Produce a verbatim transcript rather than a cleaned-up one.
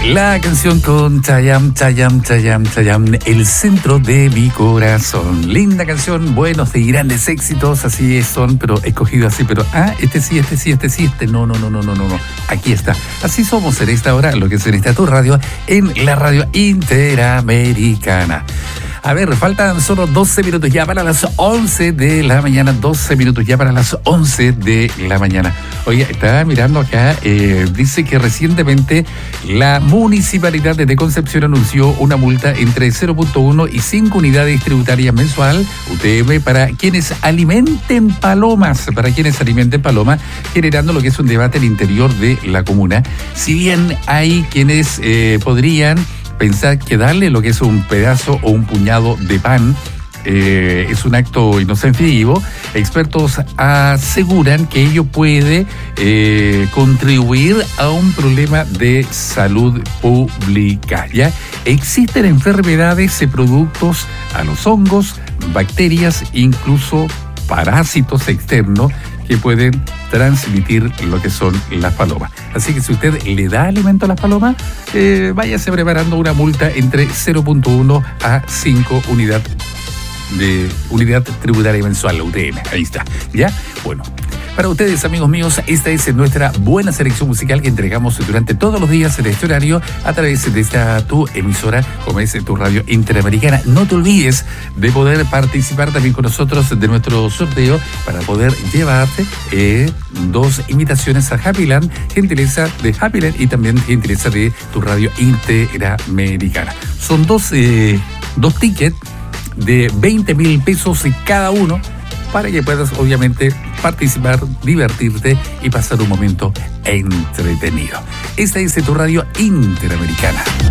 La canción con Chayam, Chayam, Chayam, Chayam, el centro de mi corazón. Linda canción, buenos y grandes éxitos, así son, pero escogido así, pero ah, este sí, este sí, este sí, este no, no, no, no, no, no, no. Aquí está. Así somos en esta hora, lo que es en esta tu radio, en la radio Interamericana. A ver, faltan solo doce minutos ya para las once de la mañana, doce minutos ya para las once de la mañana. Oye, estaba mirando acá, eh, dice que recientemente la Municipalidad de Concepción anunció una multa entre cero punto uno y cinco unidades tributarias mensual, U T M, para quienes alimenten palomas, para quienes alimenten palomas, generando lo que es un debate al interior de la comuna. Si bien hay quienes eh, podrían pensar que darle lo que es un pedazo o un puñado de pan eh, es un acto inofensivo, expertos aseguran que ello puede eh, contribuir a un problema de salud pública. ¿Ya? Existen enfermedades y productos a los hongos, bacterias, incluso parásitos externos que pueden transmitir lo que son las palomas. Así que si usted le da alimento a las palomas, eh, váyase preparando una multa entre cero punto uno a cinco unidades de unidad tributaria mensual, la U T M. Ahí está. ¿Ya? Bueno. Para ustedes, amigos míos, esta es nuestra buena selección musical que entregamos durante todos los días en este horario a través de esta tu emisora, como es tu radio Interamericana. No te olvides de poder participar también con nosotros de nuestro sorteo para poder llevarte eh, dos invitaciones a Happyland, gentileza de Happyland y también gentileza de tu radio Interamericana. Son dos, eh, dos tickets de veinte mil pesos cada uno, para que puedas obviamente participar, divertirte y pasar un momento entretenido. Esta es tu radio Interamericana.